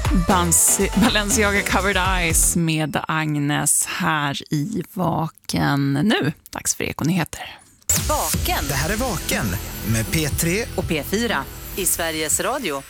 Balenciaga Covered Eyes med Agnes här i Vaken nu. Dags för Ekonyheter. Vaken. Det här är Vaken med P3 och P4 i Sveriges Radio.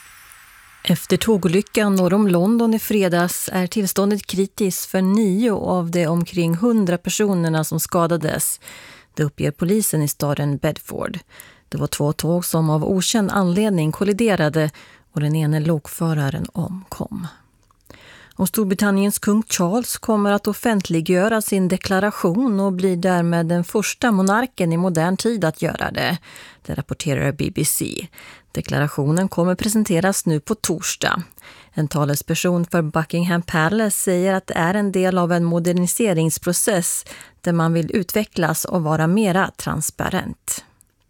Efter tågolyckan norr om London i fredags är tillståndet kritiskt för 9 av de omkring 100 personerna som skadades. Det uppger polisen i staden Bedford. Det var 2 tåg som av okänd anledning kolliderade och den ene lokföraren omkom. Och Storbritanniens kung Charles kommer att offentliggöra sin deklaration och blir därmed den första monarken i modern tid att göra det. Det rapporterar BBC. Deklarationen kommer presenteras nu på torsdag. En talesperson för Buckingham Palace säger att det är en del av en moderniseringsprocess där man vill utvecklas och vara mera transparent.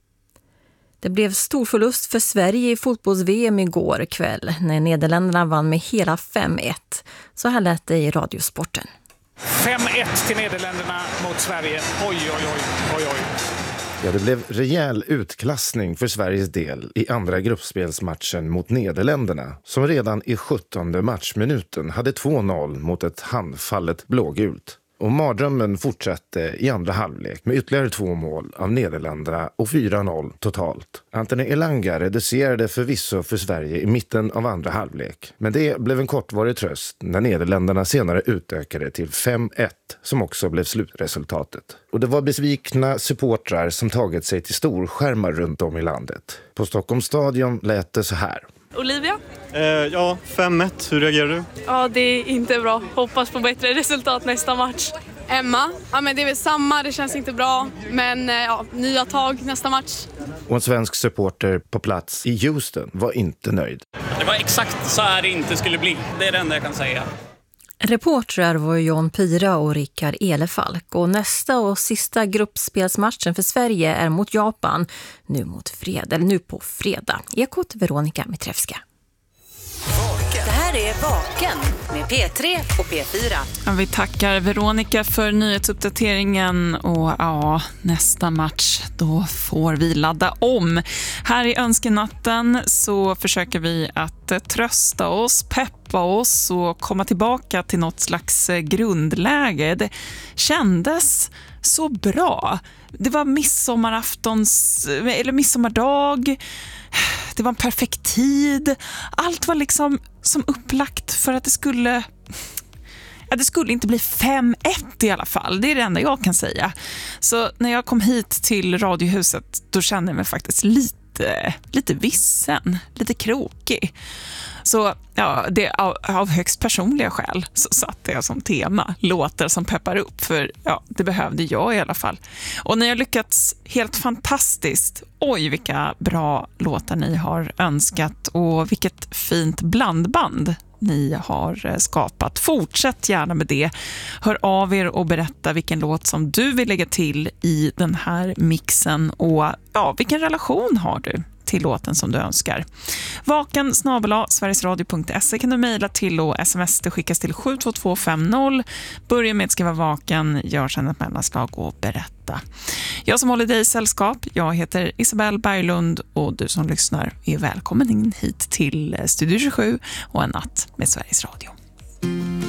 Det blev stor förlust för Sverige i fotbolls-VM igår kväll när Nederländerna vann med hela 5-1. Så här lät det i Radiosporten. 5-1 till Nederländerna mot Sverige. Oj, oj, oj, oj, oj. Ja, det blev rejäl utklassning för Sveriges del i andra gruppspelsmatchen mot Nederländerna som redan i 17:e matchminuten hade 2-0 mot ett handfallet blågult. Och mardrömmen fortsatte i andra halvlek med ytterligare 2 mål av Nederländerna och 4-0 totalt. Anthony Elanga reducerade förvisso för Sverige i mitten av andra halvlek. Men det blev en kortvarig tröst när Nederländerna senare utökade till 5-1 som också blev slutresultatet. Och det var besvikna supportrar som tagit sig till storskärmar runt om i landet. På Stockholms stadion lät det så här. Olivia? Ja, 5-1. Hur reagerar du? Ja, det är inte bra. Hoppas på bättre resultat nästa match. Emma? Ja, men det är väl samma. Det känns inte bra. Men ja, nya tag nästa match. Och en svensk supporter på plats i Houston var inte nöjd. Det var exakt så här det inte skulle bli. Det är det enda jag kan säga. Reportrar var John Pyra och Rickard Elefalk och nästa och sista gruppspelsmatchen för Sverige är mot Japan nu på fredag. Ekot Veronica Mitrevska. Det här är Vaken med P3 och P4. Ja, vi tackar Veronica för nyhetsuppdateringen och ja, nästa match då får vi ladda om. Här i önskenatten så försöker vi att trösta oss, peppa oss och komma tillbaka till något slags grundläge. Det kändes så bra. Det var midsommardag. Det var en perfekt tid. Allt var liksom som upplagt för att det skulle inte bli 5-1 i alla fall. Det är det enda jag kan säga. Så när jag kom hit till Radiohuset då kände jag mig faktiskt lite vissen, lite krokig. Så ja, det av högst personliga skäl så satte jag som tema låtar som peppar upp, för ja, det behövde jag i alla fall. Och ni har lyckats helt fantastiskt. Oj, vilka bra låtar ni har önskat och vilket fint blandband ni har skapat. Fortsätt gärna med det. Hör av er och berätta vilken låt som du vill lägga till i den här mixen och ja, vilken relation har du till låten som du önskar. vaken@sverigesradio.se kan du mejla till och sms det skickas till 72250. Börja med att skriva vaken, gör sedan ett mellanslag och berätta. Jag som håller dig i sällskap, jag heter Isabelle Berglund och du som lyssnar är välkommen in hit till Studio 27 och en natt med Sveriges Radio.